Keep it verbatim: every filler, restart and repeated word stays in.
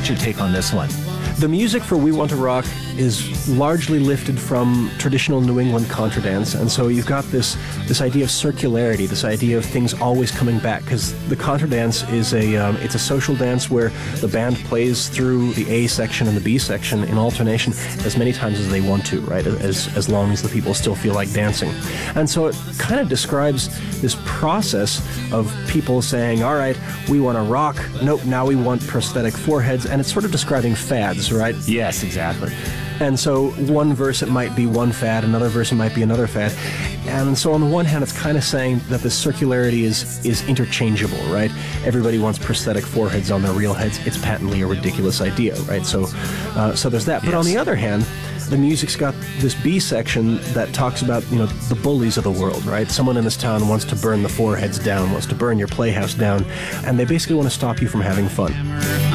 what's your take on this one? The music for We Want to Rock is largely lifted from traditional New England contra dance, and so you've got this this idea of circularity, this idea of things always coming back, because the contra dance is a um, it's a social dance where the band plays through the A section and the B section in alternation as many times as they want to, right? As as long as the people still feel like dancing, and so it kind of describes this process of people saying, "All right, we want to rock. Nope, now we want prosthetic foreheads," and it's sort of describing fads. Right? Yes, exactly. And so one verse it might be one fad, another verse it might be another fad. And so on the one hand, it's kind of saying that the circularity is is interchangeable, right? Everybody wants prosthetic foreheads on their real heads. It's patently a ridiculous idea, right? So, uh, so there's that. But yes. on the other hand, the music's got this B section that talks about, you know, the bullies of the world, right? Someone in this town wants to burn the foreheads down, wants to burn your playhouse down, and they basically want to stop you from having fun.